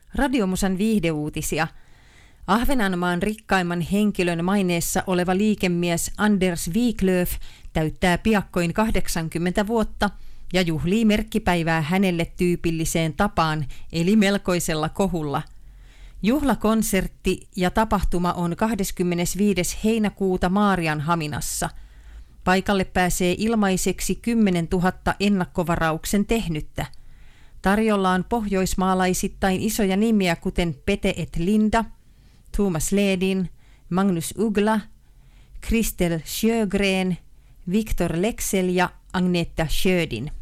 Radiomusan viihdeuutisia. Ahvenanmaan rikkaimman henkilön maineessa oleva liikemies Anders Wiklöf täyttää piakkoin 80 vuotta ja juhlii merkkipäivää hänelle tyypilliseen tapaan, eli melkoisella kohulla. Juhlakonsertti ja tapahtuma on 25. heinäkuuta Maarianhaminassa. Paikalle pääsee ilmaiseksi 10 000 ennakkovarauksen tehnyttä. Tarjolla on pohjoismaalaisittain isoja nimiä, kuten Pete et Linda, Thomas Ledin, Magnus Uggla, Kristel Sjögren, Viktor Leksell ja Agneta Sjödin.